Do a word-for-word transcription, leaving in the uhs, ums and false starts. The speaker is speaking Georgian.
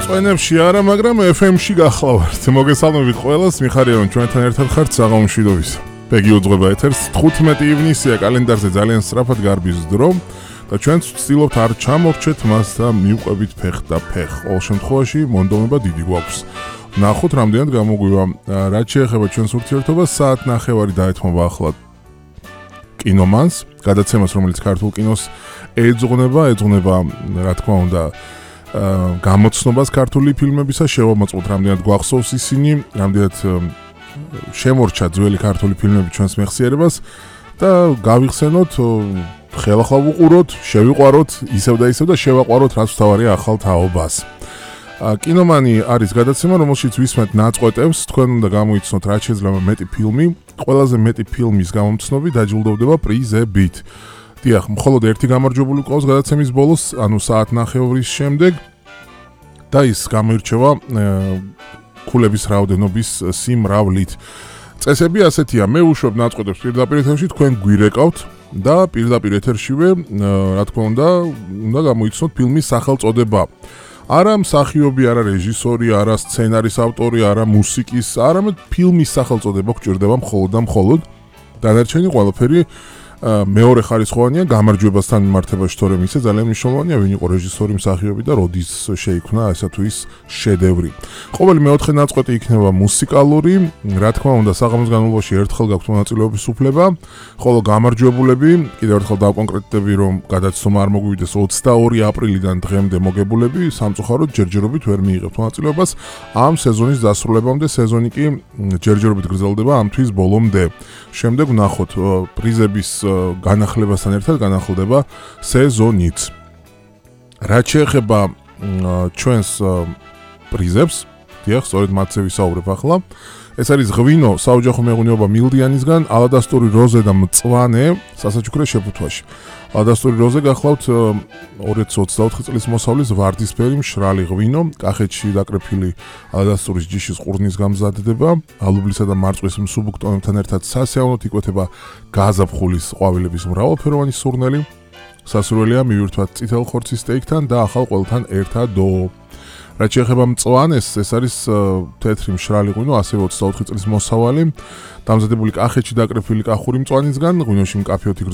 წვენებში არა, მაგრამ ეფ ემში გახლავართ. მოგესალმებით ყველას, მიხარია რომ ჩვენთან ერთად ხართ საღამოშვიდობის. ბეგი უძღვება ეთერს, თხუთმეტი ივნისია, კალენდარზე ძალიან სწრაფად გარბის დრო და ჩვენც ვცდილობთ არ ჩამორჩეთ მას და მივყვებით ფეხ და ფეხ. ყოველ შემთხვევაში მონდომება დიდი გვაქვს. ნახოთ რამდენად გამოგვივა. რაც შეეხება ჩვენს ურთიერთობას, საათ ნახევარი დაეთმობა ახლა კინომანს, გადაცემას, რომელიც ქართულ კინოს ეძღვნება, ეძღვნება, რა თქმა უნდა, გამოცნობას ქართული ფილმებისა, შევამოწმოთ რამდენად გვახსოვს ისინი, რამდენად შემორჩა ძველი ქართული ფილმები ჩვენს მეხსიერებას და გავიხსენოთ, ხელახლა ვუყუროთ, შევიყვაროთ, ისევ და ისევ და შევაყვაროთ, რაც თავარია ახალ თაობას. კინომანი არის გადაცემა, რომელშიც ვისმენთ ნაწყვეტებს, თქვენ უნდა გამოიცნოთ რაც შეიძლება მეტი ფილმი, ყველაზე მეტი ფილმის გამომცნობი დაჯილდოვდება პრიზებით. დიახ, მხოლოდ ერთი გამარჯვებული ყავს გადაცემის ბოლოს, ანუ საათ ნახევრის შემდეგ და ის გამოირჩევა ქულების რაოდენობის სიმრავლით. წესები ასეთია, მე ვუშვებ ნაწყვეტებს პირდაპირ ეთერში, თქვენ გვირეკავთ და პირდაპირ ეთერშივე, რა თქმა უნდა, უნდა გამოიცნოთ ფილმის სახელწოდება. არა მსახიობი, არა რეჟისორი, არა სცენარის ავტორი, არა მუსიკის, არამედ ფილმის სახელწოდება გვჭირდება მხოლოდ და მხოლოდ. დანარჩენი ყველაფერი მეორე ხარისხოვანია გამარჯვებასთან მიმართებაში, თორემ ისე ძალიან მნიშვნელოვანია, ვინ იყო რეჟისორი, მსახიობი და როდის შეიქმნა ესა თუ ის შედევრი. ყოველი მეოთხე ნაწყვეტი იქნება მუსიკალური, რა თქმა უნდა, საღამოს განმავლობაში ერთხელ გაქვთ მონაწილეობის უფლება, ხოლო გამარჯვებულები, კიდევ ერთხელ დავკონკრეტდები, რომ გადაცემა არ მოგვივიდეს ოცდაორი აპრილიდან დღემდე მოგებულები, სამწუხაროდ ჯერჯერობით ვერ მიიღებთ მონაწილეობას ამ სეზონის დასრულებამდე, სეზონი კი ჯერჯერობით გრძელდება ამ თვის ბოლომდე. შემდეგ ვნახოთ პრიზების განახლებასთან ერთად განახლდება სეზონიც. რაც შეეხება ჩვენს პრიზებს, დიახ, სწორედ მათზე ვისაუბრებ ახლა. ეს არის ღვინო საოჯახო მეღვინეობა მილდიანისგან, ალადასტური როზე და მწვანე სასაჩუქრე შეფუთვაში. ალადასტური როზე გახლავთ ორი ათას ოცდაოთხი წლის მოსავლის ვარდისფერი მშრალი ღვინო, კახეთში დაკრეფილი ალადასტურის ჯიშის ყურძნის გამზადდება, ალუბლისა და მარწვის მსუბუქ ტონებთან ერთად სასეავნოდ იკვეთება გაზაფხულის ყვავილების მრავალფეროვანი სურნელი. სასურველია მივირთვათ წითელ ხორცის სტეიქთან და ახალ ყველთან ერთადო. რაც შეეხება მწვანეს, ეს არის თეთრი მშრალი ღვინო, ასევე ოცდაოთხი წლის მოსავალი, დამზადებული კახეთში დაკრეფილი კახური მწვანისგან, ღვინოში მკაფიოთი